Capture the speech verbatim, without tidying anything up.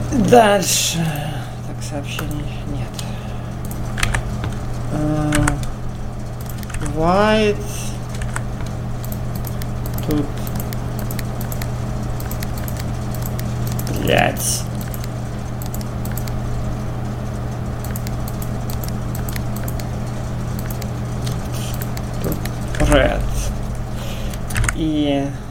Дальше. Так, сообщений нет. Uh, white. Тут. Блять. Тут red. И